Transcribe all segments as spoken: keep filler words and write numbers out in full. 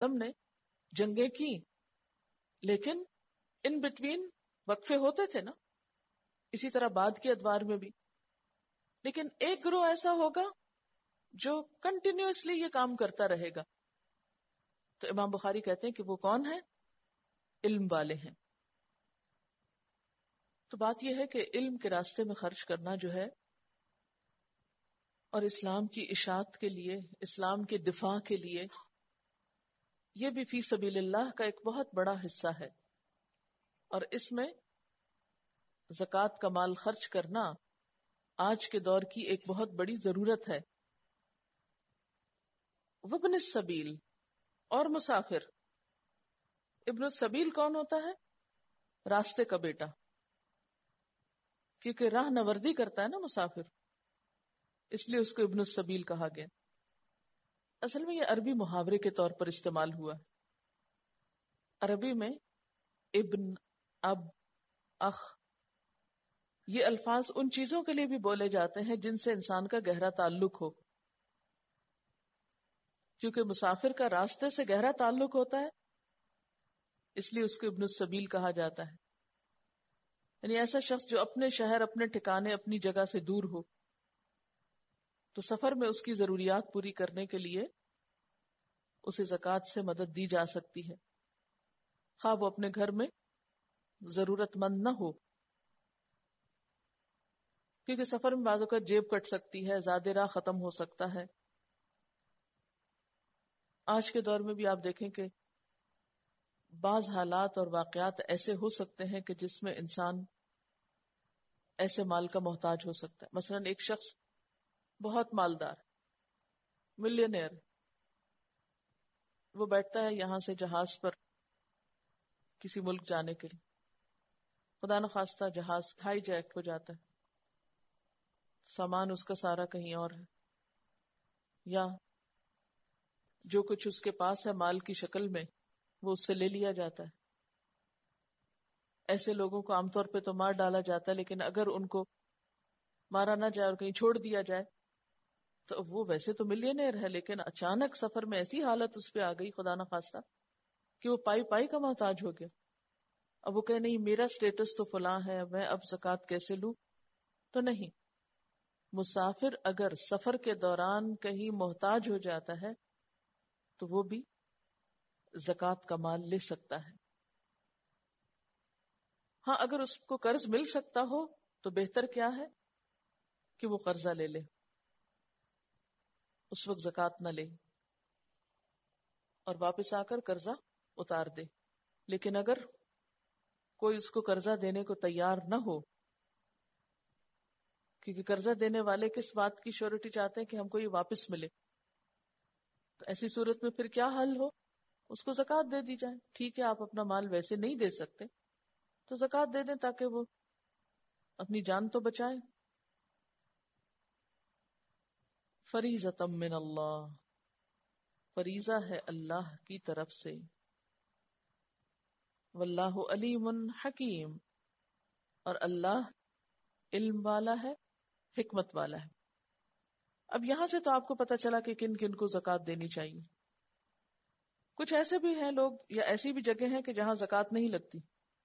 وسلم نے جنگیں کی، لیکن ان بٹوین وقفے ہوتے تھے نا، اسی طرح بعد کے ادوار میں بھی. لیکن ایک گروہ ایسا ہوگا جو کنٹینیوسلی یہ کام کرتا رہے گا. تو امام بخاری کہتے ہیں کہ وہ کون ہے؟ علم والے ہیں. تو بات یہ ہے کہ علم کے راستے میں خرچ کرنا جو ہے، اور اسلام کی اشاعت کے لیے، اسلام کے دفاع کے لیے، یہ بھی فی سبیل اللہ کا ایک بہت بڑا حصہ ہے. اور اس میں زکوٰۃ کا مال خرچ کرنا آج کے دور کی ایک بہت بڑی ضرورت ہے. وابن السبیل اور مسافر. ابن السبیل کون ہوتا ہے؟ راستے کا بیٹا، کیونکہ راہ نوردی کرتا ہے نا مسافر، اس لیے اس کو ابن السبیل کہا گیا. اصل میں یہ عربی محاورے کے طور پر استعمال ہوا ہے. عربی میں ابن، اب، اخ، یہ الفاظ ان چیزوں کے لیے بھی بولے جاتے ہیں جن سے انسان کا گہرا تعلق ہو. کیونکہ مسافر کا راستے سے گہرا تعلق ہوتا ہے، اس لیے اس کو ابن السبیل کہا جاتا ہے. یعنی ایسا شخص جو اپنے شہر، اپنے ٹھکانے، اپنی جگہ سے دور ہو، تو سفر میں اس کی ضروریات پوری کرنے کے لیے اسے زکوٰۃ سے مدد دی جا سکتی ہے، خواہ وہ اپنے گھر میں ضرورت مند نہ ہو. کیونکہ سفر میں بعض اوقات جیب کٹ سکتی ہے، زیادہ راہ ختم ہو سکتا ہے. آج کے دور میں بھی آپ دیکھیں کہ بعض حالات اور واقعات ایسے ہو سکتے ہیں کہ جس میں انسان ایسے مال کا محتاج ہو سکتا ہے. مثلا ایک شخص بہت مالدار، ملینئر، وہ بیٹھتا ہے یہاں سے جہاز پر کسی ملک جانے کے لیے، خدا نخواستہ جہاز ہائی جیک ہو جاتا ہے، سامان اس کا سارا کہیں اور ہے، یا جو کچھ اس کے پاس ہے مال کی شکل میں وہ اس سے لے لیا جاتا ہے. ایسے لوگوں کو عام طور پہ تو مار ڈالا جاتا ہے، لیکن اگر ان کو مارا نہ جائے اور کہیں چھوڑ دیا جائے تو وہ ویسے تو ملینئر ہے، لیکن اچانک سفر میں ایسی حالت اس پہ آ گئی خدا نخواستہ کہ وہ پائی پائی کا محتاج ہو گیا. اب وہ کہ نہیں میرا سٹیٹس تو فلاں ہے، میں اب زکوٰۃ کیسے لوں؟ تو نہیں، مسافر اگر سفر کے دوران کہیں محتاج ہو جاتا ہے تو وہ بھی زکوٰۃ کا مال لے سکتا ہے. ہاں اگر اس کو قرض مل سکتا ہو تو بہتر کیا ہے کہ وہ قرضہ لے لے، اس وقت زکوٰۃ نہ لے اور واپس آ کر قرضہ اتار دے. لیکن اگر کوئی اس کو قرضہ دینے کو تیار نہ ہو، کیونکہ قرضہ دینے والے کس بات کی شیورٹی چاہتے ہیں کہ ہم کو یہ واپس ملے، تو ایسی صورت میں پھر کیا حل ہو؟ اس کو زکوٰۃ دے دی جائے. ٹھیک ہے آپ اپنا مال ویسے نہیں دے سکتے تو زکوٰۃ دے دیں تاکہ وہ اپنی جان تو بچائے. فریضۃ من اللہ، فریضہ ہے اللہ کی طرف سے. واللہ علیم حکیم، اور اللہ علم والا ہے، حکمت والا ہے. اب یہاں سے تو آپ کو پتا چلا کہ کن کن کو زکوٰۃ دینی چاہیے. کچھ ایسے بھی ہیں لوگ، یا ایسی بھی جگہ ہیں کہ جہاں زکوٰۃ نہیں لگتی.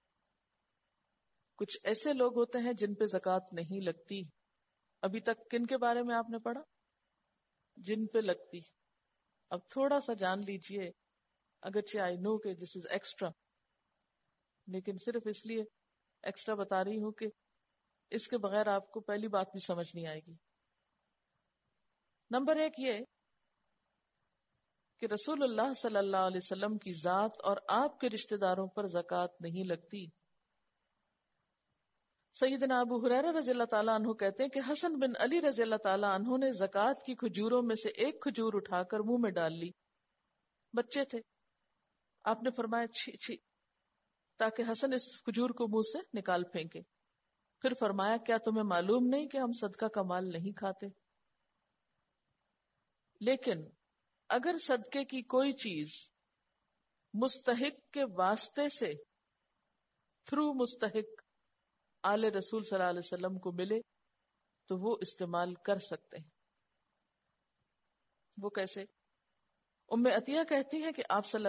کچھ ایسے لوگ ہوتے ہیں جن پہ زکوٰۃ نہیں لگتی. ابھی تک کن کے بارے میں آپ نے پڑھا؟ جن پہ لگتی. اب تھوڑا سا جان لیجئے، اگرچہ آئی نو کہ دس از ایکسٹرا، لیکن صرف اس لیے ایکسٹرا بتا رہی ہوں کہ اس کے بغیر آپ کو پہلی بات بھی سمجھ نہیں آئے گی. نمبر ایک یہ کہ رسول اللہ صلی اللہ علیہ وسلم کی ذات اور آپ کے رشتہ داروں پر زکوٰۃ نہیں لگتی. سیدنا ابو ہریرہ رضی اللہ تعالیٰ عنہ کہتے ہیں کہ حسن بن علی رضی اللہ تعالیٰ عنہ نے زکوٰۃ کی کھجوروں میں سے ایک کھجور اٹھا کر منہ میں ڈال لی. بچے تھے، آپ نے فرمایا چھی چھی، تاکہ حسن اس کھجور کو منہ سے نکال پھینکے. پھر فرمایا کیا تمہیں معلوم نہیں کہ ہم صدقہ کا مال نہیں کھاتے؟ لیکن اگر صدقے کی کوئی چیز مستحق کے واسطے سے، تھرو مستحق، آل رسول صلی اللہ علیہ وسلم کو ملے تو وہ استعمال کر سکتے ہیں. وہ کیسے؟ ام عطیہ کہتی ہیں کہ آپ صلی